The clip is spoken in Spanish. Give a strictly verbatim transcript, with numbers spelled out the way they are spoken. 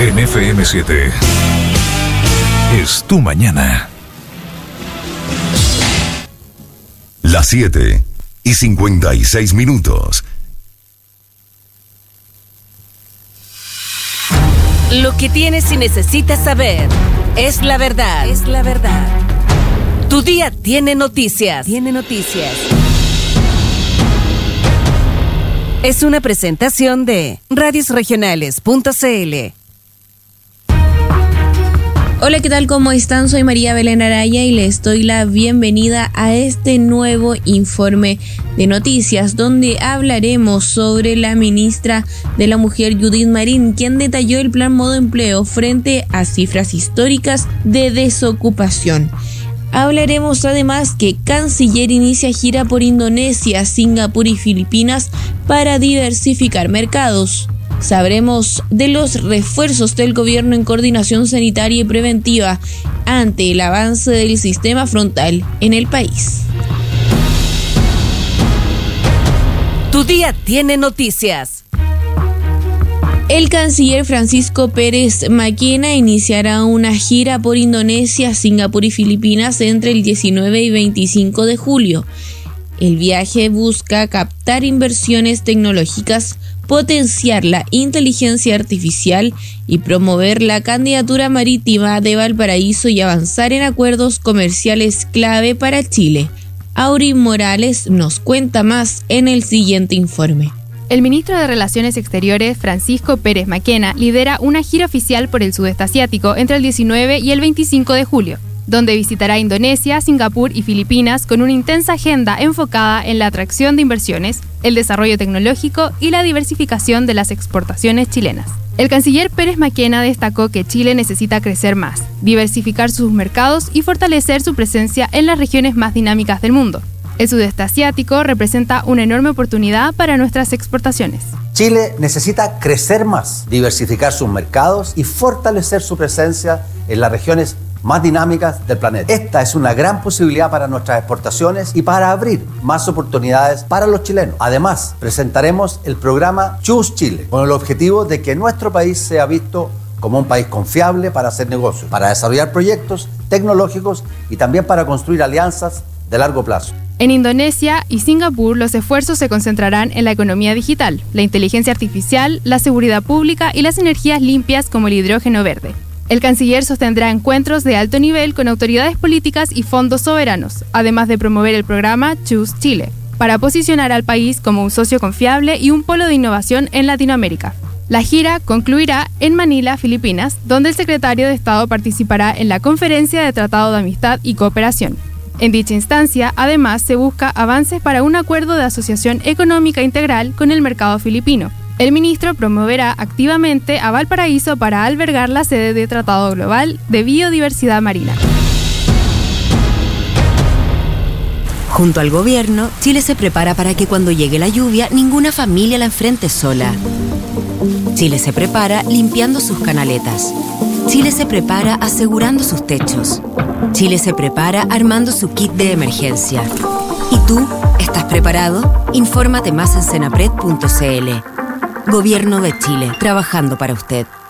En F M siete. Es tu mañana. Las siete y cincuenta y seis minutos. Lo que tienes y necesitas saber es la verdad. Es la verdad. Tu día tiene noticias. Tiene noticias. Es una presentación de radios regionales punto c l. Hola, ¿qué tal? ¿Cómo están? Soy María Belén Araya y les doy la bienvenida a este nuevo informe de noticias donde hablaremos sobre la ministra de la Mujer, Judith Marín, quien detalló el plan Modo Empleo frente a cifras históricas de desocupación. Hablaremos además que Canciller inicia gira por Indonesia, Singapur y Filipinas para diversificar mercados. Sabremos de los refuerzos del gobierno en coordinación sanitaria y preventiva ante el avance del sistema frontal en el país. Tu día tiene noticias. El canciller Francisco Pérez Maquena iniciará una gira por Indonesia, Singapur y Filipinas entre el diecinueve y veinticinco de julio. El viaje busca captar inversiones tecnológicas, potenciar la inteligencia artificial y promover la candidatura marítima de Valparaíso y avanzar en acuerdos comerciales clave para Chile. Aurin Morales nos cuenta más en el siguiente informe. El ministro de Relaciones Exteriores, Francisco Pérez Maquena, lidera una gira oficial por el sudeste asiático entre el diecinueve y el veinticinco de julio, donde visitará Indonesia, Singapur y Filipinas con una intensa agenda enfocada en la atracción de inversiones, el desarrollo tecnológico y la diversificación de las exportaciones chilenas. El canciller Pérez Maquena destacó que Chile necesita crecer más, diversificar sus mercados y fortalecer su presencia en las regiones más dinámicas del mundo. El sudeste asiático representa una enorme oportunidad para nuestras exportaciones. Chile necesita crecer más, diversificar sus mercados y fortalecer su presencia en las regiones más dinámicas del planeta. Esta es una gran posibilidad para nuestras exportaciones y para abrir más oportunidades para los chilenos. Además, presentaremos el programa Choose Chile, con el objetivo de que nuestro país sea visto como un país confiable para hacer negocios, para desarrollar proyectos tecnológicos y también para construir alianzas de largo plazo. En Indonesia y Singapur, los esfuerzos se concentrarán en la economía digital, la inteligencia artificial, la seguridad pública y las energías limpias como el hidrógeno verde. El canciller sostendrá encuentros de alto nivel con autoridades políticas y fondos soberanos, además de promover el programa Choose Chile, para posicionar al país como un socio confiable y un polo de innovación en Latinoamérica. La gira concluirá en Manila, Filipinas, donde el secretario de Estado participará en la Conferencia de Tratado de Amistad y Cooperación. En dicha instancia, además, se busca avances para un acuerdo de asociación económica integral con el mercado filipino. El ministro promoverá activamente a Valparaíso para albergar la sede de Tratado Global de Biodiversidad Marina. Junto al gobierno, Chile se prepara para que cuando llegue la lluvia, ninguna familia la enfrente sola. Chile se prepara limpiando sus canaletas. Chile se prepara asegurando sus techos. Chile se prepara armando su kit de emergencia. ¿Y tú? ¿Estás preparado? Infórmate más en senapred punto c l. Gobierno de Chile, trabajando para usted.